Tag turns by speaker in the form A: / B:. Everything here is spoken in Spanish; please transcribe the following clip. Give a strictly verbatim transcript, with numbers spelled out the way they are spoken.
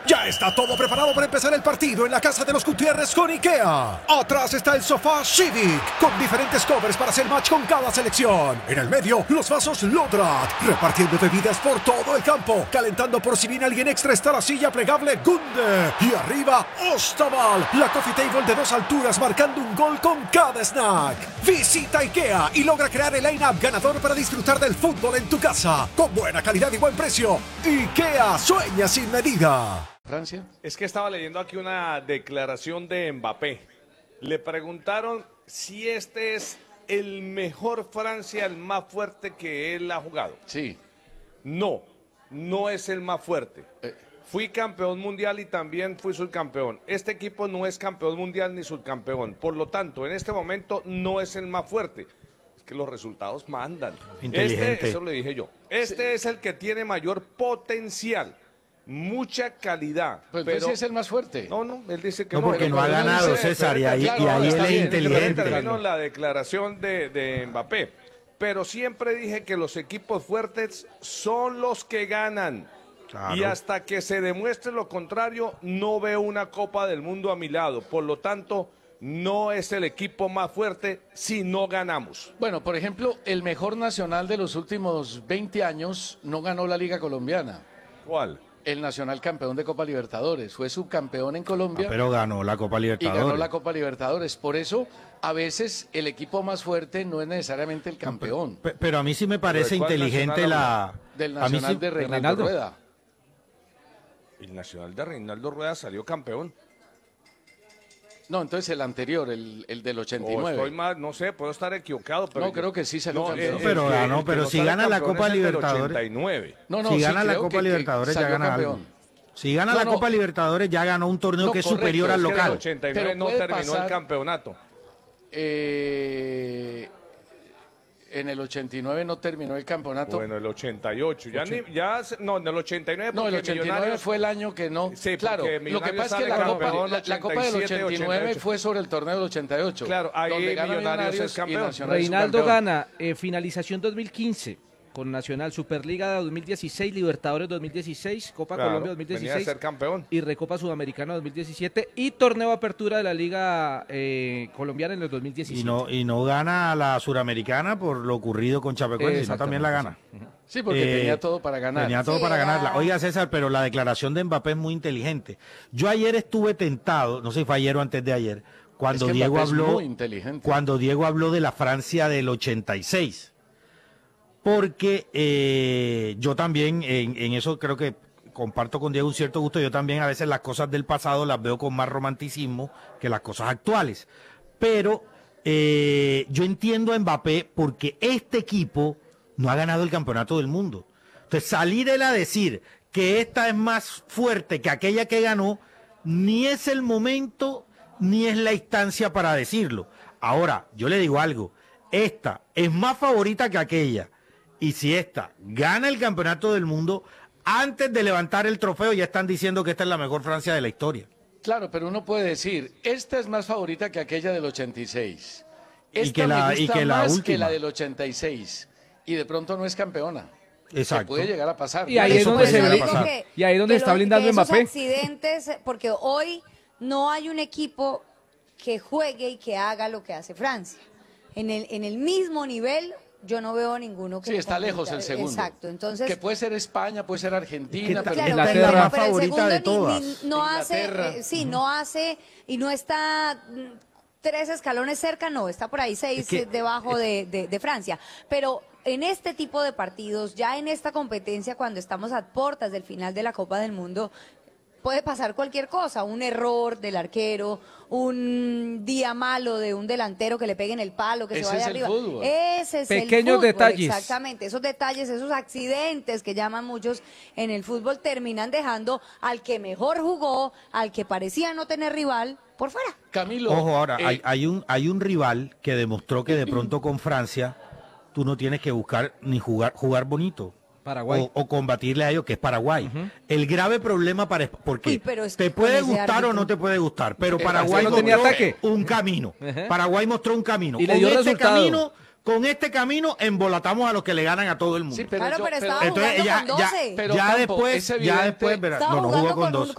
A: Ya está todo preparado para empezar el partido en la casa de los Gutiérrez con IKEA. Atrás está el sofá Civic, con diferentes covers para hacer match con cada selección. En el medio, los vasos Lodrat, repartiendo bebidas por todo el campo. Calentando por si viene alguien extra está la silla plegable Gunde. Y arriba, Ostaval, la coffee table de dos alturas marcando un gol con cada snack. Visita IKEA y logra crear el line-up ganador para disfrutar del fútbol en tu casa. Con buena calidad y buen precio. IKEA, sueña sin medida.
B: Francia.
C: Es que estaba leyendo aquí una declaración de Mbappé. Le preguntaron si este es el mejor Francia, el más fuerte que él ha jugado.
B: Sí.
C: No, no es el más fuerte.
B: Eh.
C: Fui campeón mundial y también fui subcampeón. Este equipo no es campeón mundial ni subcampeón. Por lo tanto, en este momento no es el más fuerte. Es que los resultados mandan.
D: Inteligente.
C: Este, eso le dije yo. Este sí. Es el que tiene mayor potencial. Mucha calidad.
B: Pues
C: pero
B: sí es el más fuerte.
C: No, no, él dice que
D: no.
C: no
D: porque
C: pero
D: no ha ganado,
C: dice,
D: César, y ahí,
C: claro,
D: y ahí él es
C: bien,
D: inteligente.
C: Termino la declaración de, de Mbappé. Pero siempre dije que los equipos fuertes son los que ganan. Claro. Y hasta que se demuestre lo contrario, no veo una Copa del Mundo a mi lado. Por lo tanto, no es el equipo más fuerte si no ganamos.
B: Bueno, por ejemplo, el mejor nacional de los últimos veinte años no ganó la Liga Colombiana.
C: ¿Cuál?
B: El Nacional campeón de Copa Libertadores. Fue subcampeón en Colombia.
D: Ah, pero ganó la Copa Libertadores.
B: Y ganó la Copa Libertadores. Por eso, a veces, el equipo más fuerte no es necesariamente el campeón.
D: Pero, pero a mí sí me parece inteligente la...
B: Del Nacional
D: sí...
B: de Reinaldo Rueda.
C: El Nacional de Reinaldo Rueda salió campeón.
B: No, entonces el anterior, el, el del ochenta y nueve.
C: O estoy mal, no sé, puedo estar equivocado. Pero
B: no, yo, creo que sí salió
C: no,
B: campeón.
C: El,
D: pero
C: el,
D: ganó,
C: el
D: pero
C: no
D: si gana la Copa Libertadores.
C: ochenta y nueve.
B: No, no,
D: si
B: sí,
D: gana la Copa
B: que,
D: Libertadores
B: que
D: ya gana
B: campeón.
D: algo. Si gana
B: no,
D: la
B: no.
D: Copa Libertadores ya ganó un torneo
B: no,
D: que es
B: correcto,
D: superior al
C: es que
D: local.
C: el ochenta y nueve
B: pero
C: no terminó
B: pasar,
C: el campeonato.
B: Eh, en el ochenta y nueve no terminó el campeonato.
C: Bueno, el ochenta y ocho. Ya, ni, ya no, en el ochenta y nueve.
B: No, el ochenta y nueve
C: Millonarios...
B: fue el año que no.
C: Sí,
B: claro, lo que pasa es que la Copa, la, la Copa del ochenta y nueve fue sobre el torneo del ochenta y ocho.
C: Claro, ahí
B: Millonarios,
C: Millonarios es campeón.
E: Reinaldo gana eh, finalización dos mil quince con Nacional, Superliga dos mil dieciséis, Libertadores dos mil dieciséis, Copa
C: claro,
E: Colombia dos mil dieciséis
C: venía a ser campeón.
E: Y Recopa Sudamericana dos mil diecisiete y Torneo de Apertura de la Liga eh, Colombiana en el dos mil diecisiete.
D: Y no, y no gana la Suramericana por lo ocurrido con Chapecoense, sino también la gana.
B: Sí, porque eh, tenía todo para ganar.
D: Tenía todo
F: sí,
D: para
F: era...
D: ganarla. Oiga, César, pero la declaración de Mbappé es muy inteligente. Yo ayer estuve tentado, no sé si fue ayer o antes de ayer, cuando
B: es que
D: Diego
B: Mbappé
D: habló,
B: es muy inteligente.
D: cuando Diego habló de la Francia del ochenta y seis. Porque eh, yo también, en, en eso creo que comparto con Diego un cierto gusto, yo también a veces las cosas del pasado las veo con más romanticismo que las cosas actuales. Pero eh, yo entiendo a Mbappé porque este equipo no ha ganado el campeonato del mundo. Entonces salir él a decir que esta es más fuerte que aquella que ganó, ni es el momento ni es la instancia para decirlo. Ahora, yo le digo algo, esta es más favorita que aquella. Y si esta gana el campeonato del mundo, antes de levantar el trofeo ya están diciendo que esta es la mejor Francia de la historia.
B: Claro, pero uno puede decir, esta es más favorita que aquella del ochenta y seis. Esta
D: y que la,
B: me gusta
D: y que la
B: más
D: última.
B: que la del ochenta y seis. Y de pronto no es campeona.
D: Exacto.
B: Que puede llegar a pasar.
E: Y ahí es donde se
F: brinda,
E: que, y ahí es donde está blindando
F: que esos
E: Mbappé.
F: accidentes, porque hoy no hay un equipo que juegue y que haga lo que hace Francia. En el, en el mismo nivel, yo no veo ninguno que...
B: Sí, está lejos el segundo.
F: Exacto, entonces...
B: Que puede ser España, puede ser Argentina, pero...
F: Claro,
D: Inglaterra,
F: pero,
D: la
F: pero el
D: favorita
F: segundo
D: de
F: ni-
D: todas.
F: ni- no hace, eh, sí, no hace, y no está mm, tres escalones cerca, no, está por ahí seis
D: Es que-
F: eh, debajo de, de, de Francia. Pero en este tipo de partidos, ya en esta competencia, cuando estamos a puertas del final de la Copa del Mundo, puede pasar cualquier cosa, un error del arquero, un día malo de un delantero que le pegue en el palo, que
B: Ese
F: se vaya
B: es el
F: arriba.
B: fútbol.
F: Ese es
E: Pequeños
F: el fútbol,
E: detalles.
F: exactamente. Esos detalles, esos accidentes que llaman muchos en el fútbol terminan dejando al que mejor jugó, al que parecía no tener rival, por fuera.
B: Camilo...
D: Ojo, ahora,
B: eh,
D: hay, hay, un, hay un rival que demostró que de pronto con Francia tú no tienes que buscar ni jugar, jugar bonito.
E: Paraguay.
D: O, o combatirle a ellos, que es Paraguay. Uh-huh. El grave problema para porque
F: Uy, pero es
D: te
F: con
D: puede
F: ese
D: gustar
F: árbitro.
D: o no te puede gustar, pero
B: Eh,
D: Paraguay
E: no tenía
D: mostró
E: ataque.
D: un camino.
E: Uh-huh.
D: Paraguay mostró un camino.
E: Y le
D: con
E: dio
D: este
E: resultado.
D: camino, con este camino embolatamos a los que le ganan a todo el mundo.
B: Sí, pero
F: Claro,
B: yo-
F: pero
B: pero-
F: estaba
D: Entonces
F: jugando
D: ya,
F: con
D: ya,
F: doce.
B: Pero,
D: ya
B: Campo,
D: después,
B: es
D: ya
B: evidente-
D: después, verá,
F: Estaba
D: no, no
F: jugando
D: jugó con
F: con un-
D: dos.